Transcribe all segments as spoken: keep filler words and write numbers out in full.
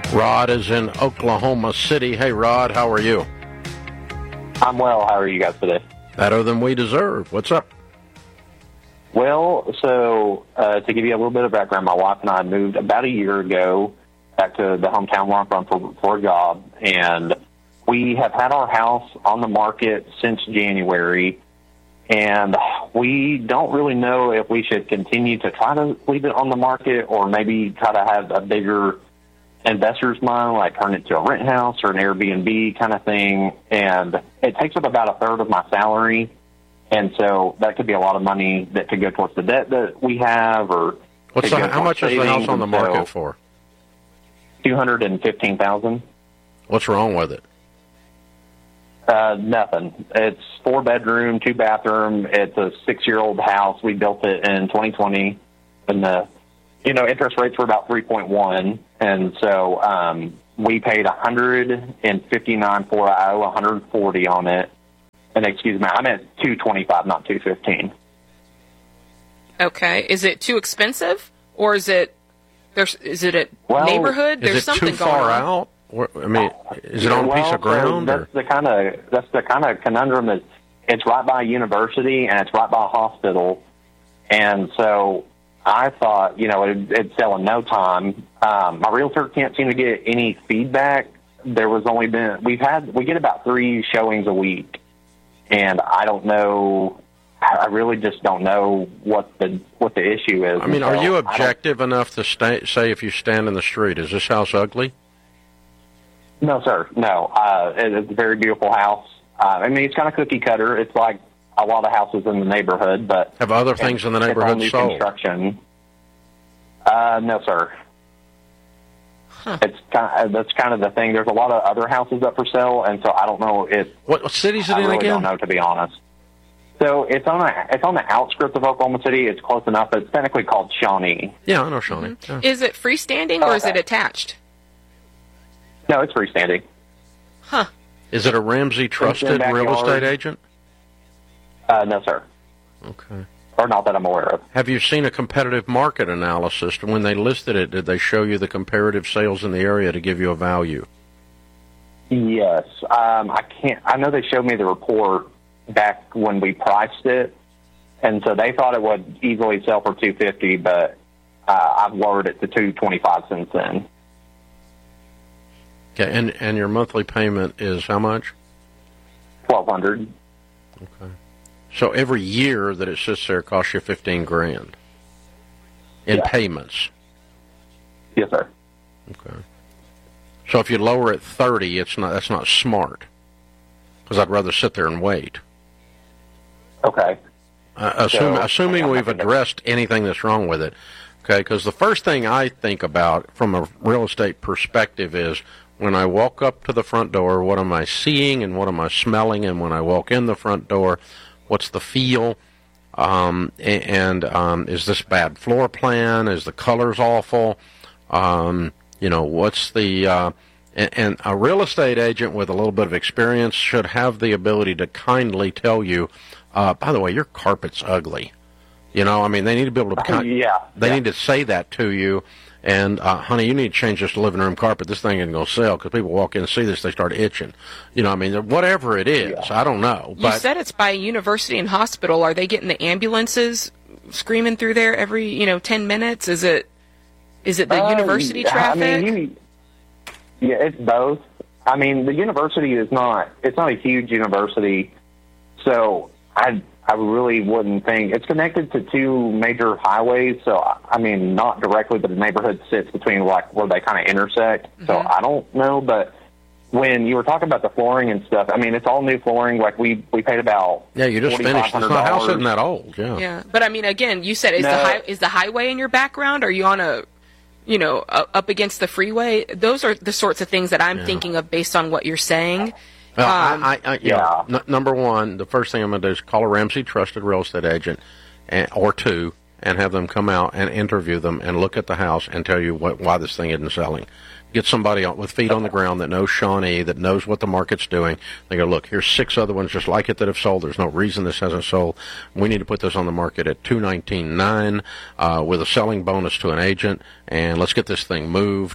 Rod is in Oklahoma City. Hey, Rod, how are you? I'm well. How are you guys today? Better than we deserve. What's up? Well, so uh, to give you a little bit of background, my wife and I moved about a year ago back to the hometown where I'm from for, for a job, and we have had our house on the market since January, and we don't really know if we should continue to try to leave it on the market or maybe try to have a bigger investor's mind, like turn it to a rent house or an Airbnb kind of thing. And it takes up about a third of my salary. And so that could be a lot of money that could go towards the debt that we have. Or What's the, how much is the house on the market for? two hundred fifteen thousand dollars. What's wrong with it? Uh, nothing. It's four bedroom, two bathroom. It's a six-year-old house. We built it in twenty twenty. And the, you know, interest rates were about three point one. And so um, we paid one hundred fifty-nine for it. I owe one hundred forty on it. And excuse me, I meant two twenty-five, not two fifteen. Okay. Is it too expensive, or is it there's is it a well, neighborhood? There's is it something too far going on. out? Or, I mean, is it on well, a piece of ground? So that's or? the kind of that's the kind of conundrum. Is it's right by a university and it's right by a hospital, and so I thought, you know, it, it'd sell in no time. Um, my realtor can't seem to get any feedback. There was only been we've had we get about three showings a week, and I don't know. I really just don't know what the what the issue is. I mean, so are you objective enough to stay, say if you stand in the street, is this house ugly? No, sir. No. Uh, it, it's a very beautiful house. Uh, I mean, it's kind of cookie cutter. It's like a lot of houses in the neighborhood, but have other things in the neighborhood it's sold? Construction. Uh, no, sir. Huh. It's kind of, that's kind of the thing. There's a lot of other houses up for sale, and so I don't know if what, what city is it I in really again? don't know, to be honest. So it's on a it's on the outskirts of Oklahoma City. It's close enough. It's technically called Shawnee. Yeah, I know Shawnee. Mm-hmm. Yeah. Is it freestanding or is it attached? No, it's freestanding. Huh. Is it a Ramsey trusted real backyard. estate agent? Uh, no, sir. Okay. Or not that I'm aware of. Have you seen a competitive market analysis? When they listed it, did they show you the comparative sales in the area to give you a value? Yes. Um, I can't. I know they showed me the report back when we priced it, and so they thought it would easily sell for two fifty, but uh, I've lowered it to two twenty five since then. Okay, and and your monthly payment is how much? Twelve hundred. Okay. So every year that it sits there costs you fifteen grand in Yeah. payments. Yes, sir. Okay. So if you lower it thirty, it's not that's not smart, because I'd rather sit there and wait. Okay. Uh, assume, So, assuming I we've think addressed anything that's wrong with it, okay? Because the first thing I think about from a real estate perspective is when I walk up to the front door, what am I seeing and what am I smelling? And when I walk in the front door, what's the feel? Um, and um, is this bad floor plan? Is the colors awful? Um, you know, what's the... Uh, and, and a real estate agent with a little bit of experience should have the ability to kindly tell you, uh, by the way, your carpet's ugly. You know, I mean, they need to be able to... Kind, yeah. They yeah. need to say that to you. And, uh, honey, you need to change this living room carpet. This thing ain't going to sell because people walk in and see this, they start itching. You know, I mean, whatever it is, yeah. I don't know. You but said it's by a university and hospital. Are they getting the ambulances screaming through there every, you know, ten minutes? Is it is it the Uh, university traffic? I mean, you, yeah, it's both. I mean, the university is not, it's not a huge university, so I I really wouldn't think, it's connected to two major highways, so, I mean, not directly, but the neighborhood sits between, like, where they kind of intersect, mm-hmm. so I don't know, but when you were talking about the flooring and stuff, I mean, it's all new flooring, like, we, we paid about Yeah, you just finished. The house isn't that old, yeah. Yeah, but, I mean, again, you said, is, No. the, high, is the highway in your background? Are you on a... you know, up against the freeway? Those are the sorts of things that I'm yeah. thinking of based on what you're saying. Well, um, I, I, you yeah. know, n- number one, the first thing I'm going to do is call a Ramsey trusted real estate agent, and, or two, and have them come out and interview them and look at the house and tell you what, why this thing isn't selling. Get somebody with feet on the ground that knows Shawnee, that knows what the market's doing. They go, look, here's six other ones just like it that have sold. There's no reason this hasn't sold. We need to put this on the market at two nineteen nine uh, with a selling bonus to an agent, and let's get this thing moved.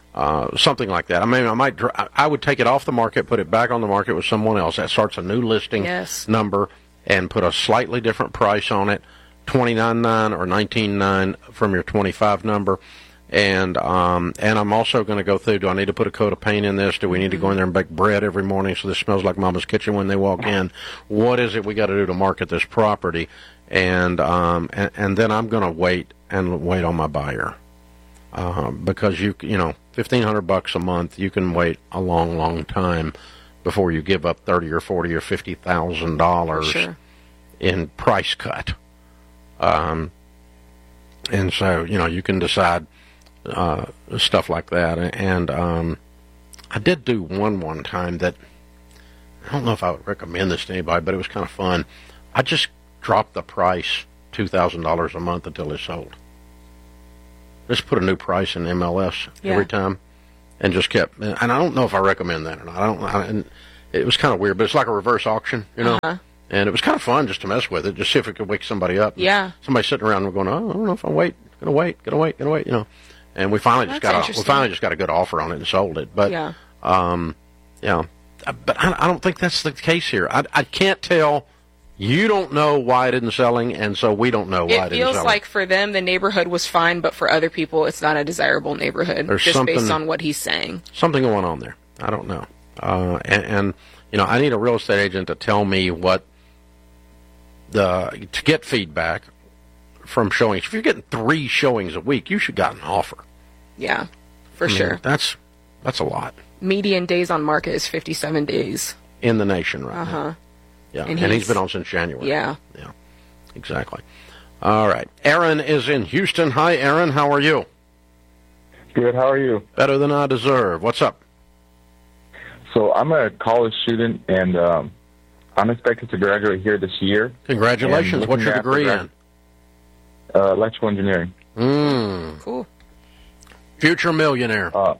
Uh, something like that. I mean, I might, I would take it off the market, put it back on the market with someone else. That starts a new listing yes. number and put a slightly different price on it, twenty-nine nine or nineteen nine from your twenty-five number. And um, and I'm also going to go through, do I need to put a coat of paint in this? Do we need to go in there and bake bread every morning so this smells like Mama's kitchen when they walk in? What is it we got to do to market this property? And um, and, and then I'm going to wait and wait on my buyer. Uh, because you you know fifteen hundred bucks a month, you can wait a long long time before you give up thirty or forty or fifty thousand dollars sure. in price cut. Um, and so you know you can decide uh, stuff like that. And um, I did do one one time that I don't know if I would recommend this to anybody, but it was kind of fun. I just dropped the price two thousand dollars a month until it's sold. Just put a new price in M L S yeah. every time, and just kept. And I don't know if I recommend that or not. I don't. I, and it was kind of weird, but it's like a reverse auction, you know. Uh-huh. And it was kind of fun just to mess with it, just see if it could wake somebody up. Yeah. Somebody sitting around and going, oh, I don't know if I wait, gonna wait, gonna wait, gonna wait, you know. And we finally just That's got a, we finally just got a good offer on it and sold it. But yeah, um, yeah, but I, I don't think that's the case here. I I can't tell. You don't know why it isn't selling, and so we don't know why it, it isn't feels selling. like for them the neighborhood was fine, but for other people it's not a desirable neighborhood. There's just based something- on what he's saying. Something going on there. I don't know. Uh, and, and you know, I need a real estate agent to tell me what the to get feedback from showings. If you're getting three showings a week, you should got an offer. Yeah, for I mean, sure. That's that's a lot Median days on market is fifty-seven days. in the nation right Uh now. huh. Yeah, And and, he's he's- been on since January. Yeah. Yeah, exactly. All right. Aaron is in Houston. Hi, Aaron. How are you? Good. How are you? Better than I deserve. What's up? So I'm a college student, and um, I'm expected to graduate here this year. Congratulations. And What's your looking degree at in? the Uh, electrical engineering. Mm. Cool. Future millionaire. Uh,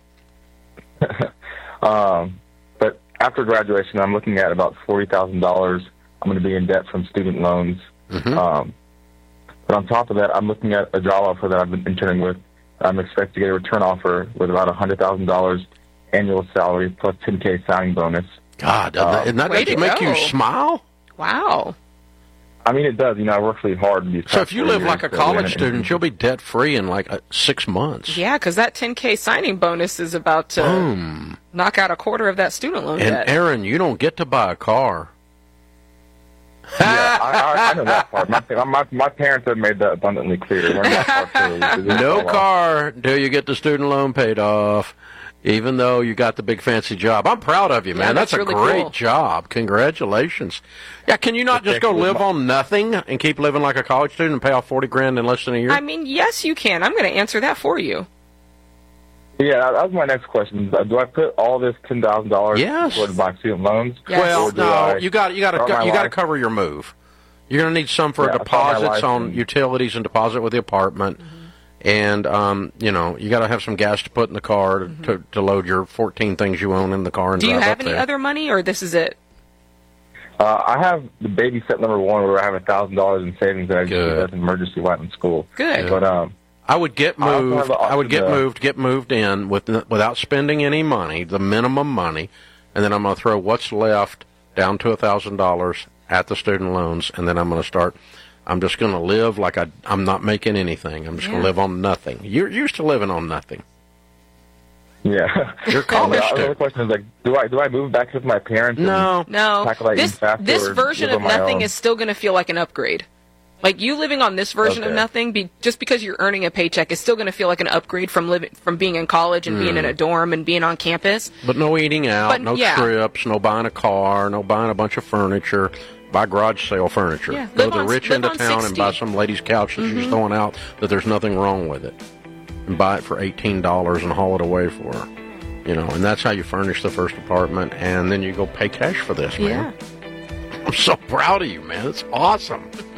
um, but after graduation, I'm looking at about forty thousand dollars. I'm going to be in debt from student loans. Mm-hmm. Um, but on top of that, I'm looking at a job offer that I've been interning with. I'm expected to get a return offer with about one hundred thousand dollars annual salary plus ten K signing bonus. God, doesn't that, Uh, isn't that Way doesn't to make go. you smile? Wow. I mean, it does. You know, I work really hard. These So past if you four live years, like a so- college student, you'll be debt free in like uh, six months. Yeah, because that ten K signing bonus is about to Boom. knock out a quarter of that student loan And debt. Aaron, you don't get to buy a car. Yeah, I, I, I know that part. My, my, my parents have made that abundantly clear. Learn that part too. No car until you get the student loan paid off, even though you got the big fancy job. I'm proud of you, man. Yeah, that's, that's a really great cool. job. Congratulations. Yeah, can you not just go Actually, live my- on nothing and keep living like a college student and pay off forty grand in less than a year? I mean, yes, you can. I'm going to answer that for you. Yeah, that that was my next question. Do I put all this ten thousand dollars Yes. towards my student loans? Yes. Well, Or do no, I you got you got start to my you got to life- cover your move. You're going to need some for Yeah, start my deposits life on and- utilities and deposit with the apartment, Mm-hmm. and um, you know you got to have some gas to put in the car to, Mm-hmm. to, to load your fourteen things you own in the car and Do you drive have up any there. other money, or this is it? Uh, I have the baby step number one, where I have a thousand dollars in savings that I just Good. use as an emergency while I'm in school. Good. But um, I would get I also moved. have the I would option get to- moved, get moved in with without spending any money, the minimum money, and then I'm going to throw what's left down to a thousand dollars at the student loans, and then I'm going to start. I'm just going to live like I, I'm not making anything. I'm just going Yeah. to live on nothing. You're used to living on nothing. yeah. You're a And college the other student. question is like, do I do I move back with my parents? and No. No, tackle that this even faster this or version live of on my nothing own? is still going to feel like an upgrade. Like you living on this version of Okay. nothing, be, just because you're earning a paycheck, is still going to feel like an upgrade from living from being in college and being in a dorm and being on campus. But no eating out, But, no yeah. trips, no buying a car, no buying a bunch of furniture. Buy garage sale furniture. Yeah, Go live to the on- rich live end of on town and sixty. buy some lady's couch that she's throwing out that there's nothing wrong with it. And buy it for eighteen dollars and haul it away for her. You know, and that's how you furnish the first apartment, and then you go pay cash for this, man. Yeah. I'm so proud of you, man. It's awesome.